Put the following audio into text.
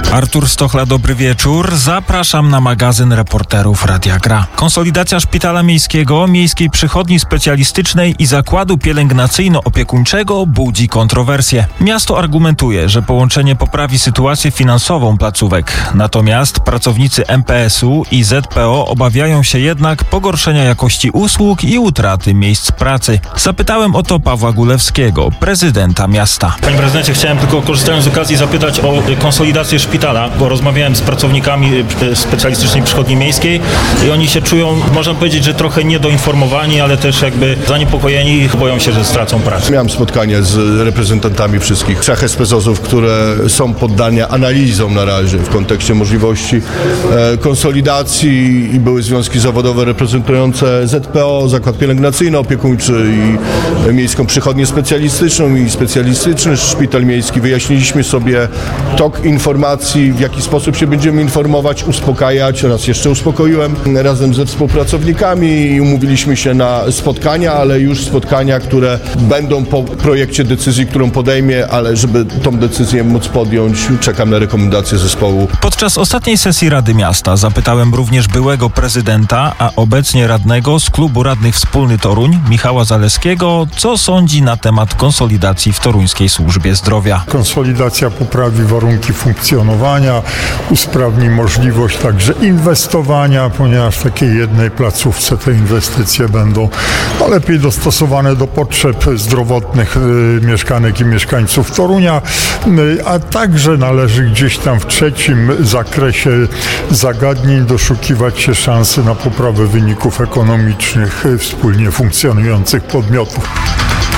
Artur Stochla, dobry wieczór. Zapraszam na magazyn reporterów Radia Gra. Konsolidacja szpitala miejskiego, miejskiej przychodni specjalistycznej i zakładu pielęgnacyjno-opiekuńczego budzi kontrowersje. Miasto argumentuje, że połączenie poprawi sytuację finansową placówek. Natomiast pracownicy MPS-u i ZPO obawiają się jednak pogorszenia jakości usług i utraty miejsc pracy. Zapytałem o to Pawła Gulewskiego, prezydenta miasta. Panie prezydencie, chciałem tylko, korzystając z okazji, zapytać o konsolidację szpitala, bo rozmawiałem z pracownikami specjalistycznej przychodni miejskiej i oni się czują, można powiedzieć, że trochę niedoinformowani, ale też jakby zaniepokojeni i boją się, że stracą pracę. Miałem spotkanie z reprezentantami wszystkich trzech SPZOZ-ów, które są poddane analizom na razie w kontekście możliwości konsolidacji i były związki zawodowe reprezentujące ZPO, Zakład Pielęgnacyjno-Opiekuńczy i Miejską Przychodnię Specjalistyczną i Specjalistyczny Szpital Miejski. Wyjaśniliśmy sobie tok informacji, w jaki sposób się będziemy informować, uspokajać. Raz jeszcze uspokoiłem razem ze współpracownikami i umówiliśmy się na spotkania, ale już spotkania, które będą po projekcie decyzji, którą podejmie, ale żeby tą decyzję móc podjąć, czekam na rekomendacje zespołu. Podczas ostatniej sesji Rady Miasta zapytałem również byłego prezydenta, a obecnie radnego z Klubu Radnych Wspólny Toruń, Michała Zaleskiego, co sądzi na temat konsolidacji w toruńskiej służbie zdrowia. Konsolidacja poprawi warunki funkcjonowania, usprawni możliwość także inwestowania, ponieważ w takiej jednej placówce te inwestycje będą lepiej dostosowane do potrzeb zdrowotnych mieszkanek i mieszkańców Torunia, a także należy gdzieś tam w trzecim zakresie zagadnień doszukiwać się szansy na poprawę wyników ekonomicznych wspólnie funkcjonujących podmiotów.